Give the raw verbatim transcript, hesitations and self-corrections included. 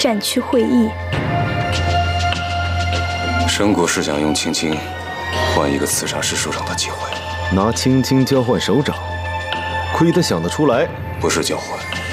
战区会议。 申国是想用青青换一个刺杀师首长的机会， 拿青青交换首长，亏得想得出来。 不是交换。